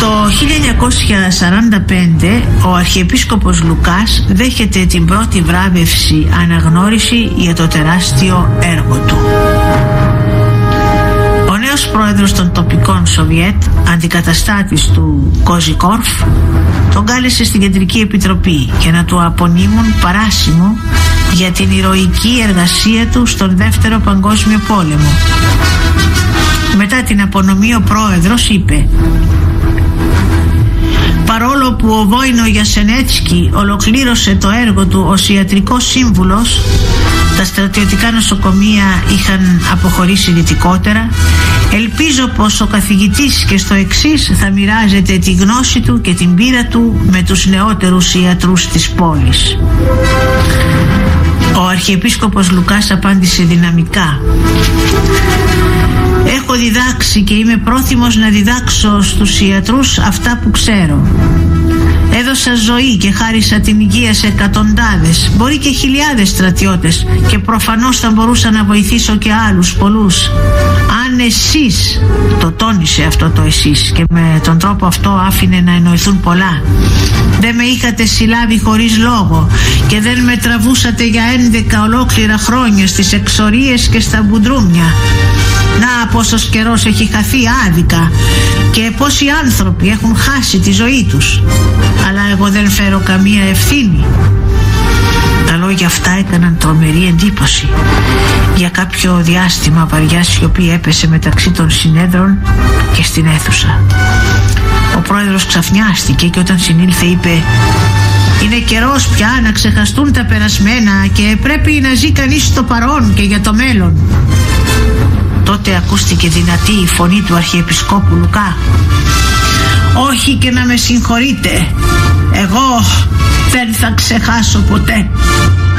Το 1945 ο Αρχιεπίσκοπος Λουκάς δέχεται την πρώτη βράβευση αναγνώριση για το τεράστιο έργο του. Ο νέος πρόεδρος των τοπικών Σοβιέτ, αντικαταστάτης του Κοζικόρφ, τον κάλεσε στην Κεντρική Επιτροπή για να του απονείμουν παράσημο για την ηρωική εργασία του στον Δεύτερο Παγκόσμιο Πόλεμο. Μετά την απονομή ο πρόεδρος είπε: «Παρόλο που ο Βόινο Γιασενέτσκι ολοκλήρωσε το έργο του ως ιατρικός σύμβουλος, τα στρατιωτικά νοσοκομεία είχαν αποχωρήσει δυτικότερα. Ελπίζω πως ο καθηγητής και στο εξής θα μοιράζεται τη γνώση του και την πείρα του με τους νεότερους ιατρούς της πόλης». Ο Αρχιεπίσκοπος Λουκάς απάντησε δυναμικά: «Έχω διδάξει και είμαι πρόθυμος να διδάξω στους ιατρούς αυτά που ξέρω. Έδωσα ζωή και χάρισα την υγεία σε εκατοντάδες, μπορεί και χιλιάδες στρατιώτες, και προφανώς θα μπορούσα να βοηθήσω και άλλους πολλούς. Αν εσείς», το τόνισε αυτό το εσείς και με τον τρόπο αυτό άφηνε να εννοηθούν πολλά, «δεν με είχατε συλλάβει χωρίς λόγο και δεν με τραβούσατε για 11 ολόκληρα χρόνια στις εξορίες και στα μπουντρούμια. Να πόσος καιρός έχει χαθεί άδικα και πόσοι άνθρωποι έχουν χάσει τη ζωή τους. Αλλά εγώ δεν φέρω καμία ευθύνη». Τα λόγια αυτά έκαναν τρομερή εντύπωση. Για κάποιο διάστημα βαριά σιωπή έπεσε μεταξύ των συνέδρων και στην αίθουσα. Ο πρόεδρος ξαφνιάστηκε και όταν συνήλθε είπε: «Είναι καιρός πια να ξεχαστούν τα περασμένα και πρέπει να ζει κανείς στο παρόν και για το μέλλον». Τότε ακούστηκε δυνατή η φωνή του Αρχιεπισκόπου Λουκά: «Όχι και να με συγχωρείτε, εγώ δεν θα ξεχάσω ποτέ».